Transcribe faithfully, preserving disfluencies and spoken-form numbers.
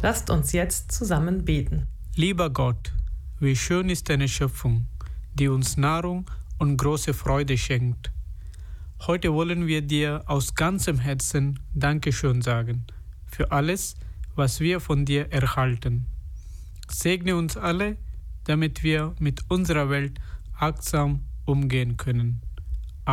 Lasst uns jetzt zusammen beten. Lieber Gott, wie schön ist deine Schöpfung, die uns Nahrung und große Freude schenkt. Heute wollen wir dir aus ganzem Herzen Dankeschön sagen für alles, was wir von dir erhalten. Segne uns alle, damit wir mit unserer Welt achtsam umgehen können.